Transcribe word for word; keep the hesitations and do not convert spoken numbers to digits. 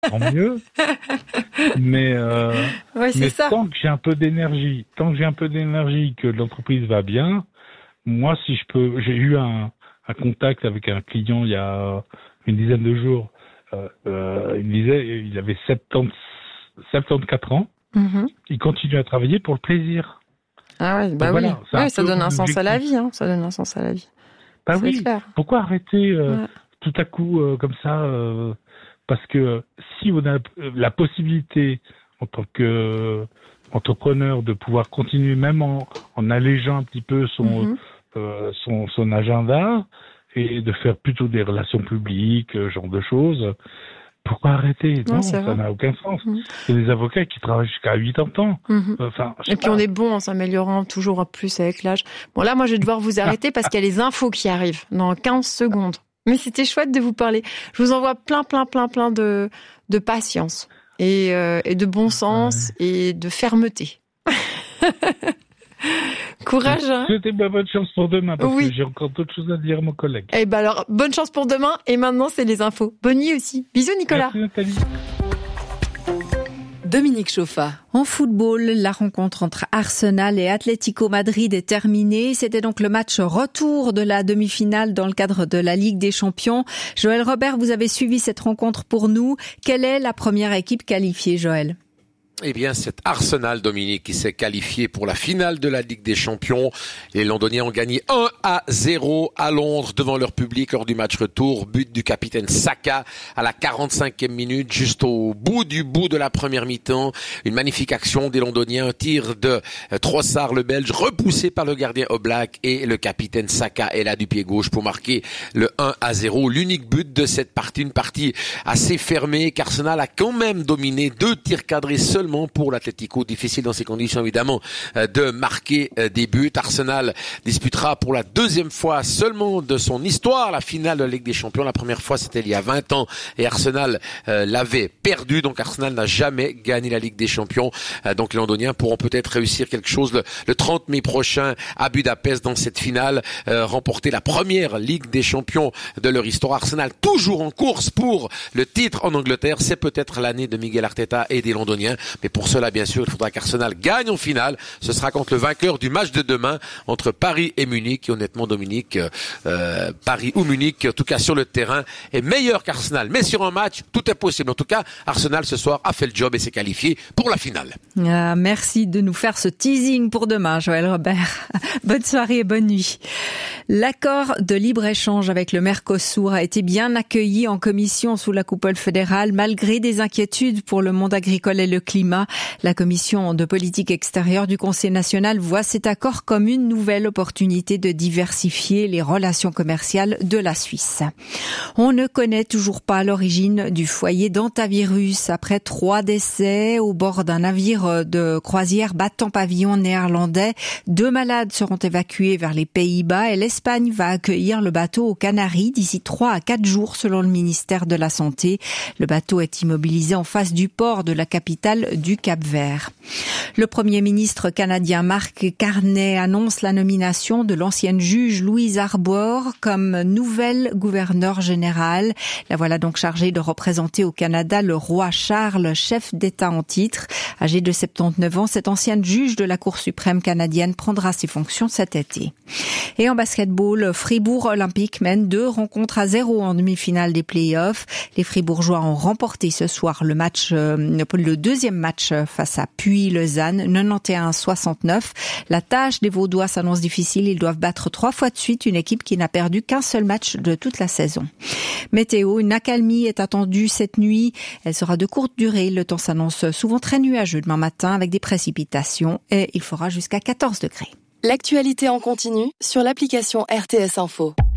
tant mieux. Mais, euh, ouais, c'est mais ça. tant que j'ai un peu d'énergie, tant que j'ai un peu d'énergie, que l'entreprise va bien, moi, si je peux, j'ai eu un, un contact avec un client il y a une dizaine de jours. Euh, euh, il me disait, il avait soixante-dix, soixante-quatre ans. Mm-hmm. Il continue à travailler pour le plaisir. Ah ouais, bah donc oui. Voilà, ouais, ça donne un sens à la vie, hein. Ça donne un sens à la vie. Bah c'est oui. Clair. Pourquoi arrêter euh, ouais. tout à coup euh, comme ça euh, parce que si on a la possibilité en tant que entrepreneur de pouvoir continuer même en, en allégeant un petit peu son, mm-hmm. euh, son son agenda et de faire plutôt des relations publiques, ce genre de choses, pourquoi arrêter? Non, non ça vrai. n'a aucun sens. Mmh. Il y a des avocats qui travaillent jusqu'à quatre-vingts ans. Mmh. Enfin, et puis pas. On est bon en s'améliorant toujours plus avec l'âge. Bon là, moi je vais devoir vous arrêter parce qu'il y a les infos qui arrivent dans quinze secondes. Mais c'était chouette de vous parler. Je vous envoie plein, plein, plein, plein de, de patience et, euh, et de bon sens ouais. et de fermeté. Courage. Hein. C'était ma bonne chance pour demain parce oui. que j'ai encore d'autres choses à dire à mon collègue. Eh ben alors, bonne chance pour demain et maintenant c'est les infos. Bonne nuit aussi. Bisous Nicolas. Merci Nathalie. Dominique Chauffa. En football, la rencontre entre Arsenal et Atlético Madrid est terminée. C'était donc le match retour de la demi-finale dans le cadre de la Ligue des Champions. Joël Robert, vous avez suivi cette rencontre pour nous. Quelle est la première équipe qualifiée, Joël ? Eh bien, c'est Arsenal, Dominique, qui s'est qualifié pour la finale de la Ligue des Champions. Les Londoniens ont gagné un à zéro à Londres devant leur public lors du match retour. But du capitaine Saka à la quarante-cinquième minute, juste au bout du bout de la première mi-temps. Une magnifique action des Londoniens, un tir de Trossard, le Belge, repoussé par le gardien Oblak et le capitaine Saka est là du pied gauche pour marquer le un à zéro. L'unique but de cette partie, une partie assez fermée qu'Arsenal a quand même dominé. Deux tirs cadrés seulement pour l'Atlético, difficile dans ces conditions évidemment de marquer des buts. Arsenal disputera pour la deuxième fois seulement de son histoire la finale de la Ligue des Champions. La première fois c'était il y a vingt ans et Arsenal euh, l'avait perdu, donc Arsenal n'a jamais gagné la Ligue des Champions. Euh, donc les Londoniens pourront peut-être réussir quelque chose le, le trente mai prochain à Budapest dans cette finale, euh, remporter la première Ligue des Champions de leur histoire. Arsenal toujours en course pour le titre en Angleterre, c'est peut-être l'année de Miguel Arteta et des Londoniens. Mais pour cela, bien sûr, il faudra qu'Arsenal gagne en finale. Ce sera contre le vainqueur du match de demain entre Paris et Munich. Et honnêtement, Dominique, euh, Paris ou Munich, en tout cas sur le terrain, est meilleur qu'Arsenal. Mais sur un match, tout est possible. En tout cas, Arsenal ce soir a fait le job et s'est qualifié pour la finale. Ah, merci de nous faire ce teasing pour demain, Joël Robert. Bonne soirée et bonne nuit. L'accord de libre-échange avec le Mercosur a été bien accueilli en commission sous la coupole fédérale, malgré des inquiétudes pour le monde agricole et le climat. La commission de politique extérieure du Conseil national voit cet accord comme une nouvelle opportunité de diversifier les relations commerciales de la Suisse. On ne connaît toujours pas l'origine du foyer d'hantavirus. Après trois décès au bord d'un navire de croisière battant pavillon néerlandais, deux malades seront évacués vers les Pays-Bas et l'Espagne va accueillir le bateau aux Canaries d'ici trois à quatre jours selon le ministère de la Santé. Le bateau est immobilisé en face du port de la capitale du Cap-Vert. Le Premier ministre canadien Mark Carney annonce la nomination de l'ancienne juge Louise Arbour comme nouvelle gouverneure générale. La voilà donc chargée de représenter au Canada le roi Charles, chef d'État en titre. Âgée de soixante-dix-neuf ans, cette ancienne juge de la Cour suprême canadienne prendra ses fonctions cet été. Et en basketball, Fribourg Olympique mène deux rencontres à zéro en demi-finale des play-offs. Les Fribourgeois ont remporté ce soir le match, euh, le deuxième match face à Puy-Lausanne, quatre-vingt-onze à soixante-neuf. La tâche des Vaudois s'annonce difficile. Ils doivent battre trois fois de suite une équipe qui n'a perdu qu'un seul match de toute la saison. Météo, une accalmie est attendue cette nuit. Elle sera de courte durée. Le temps s'annonce souvent très nuageux demain matin avec des précipitations et il fera jusqu'à quatorze degrés. L'actualité en continu sur l'application R T S Info.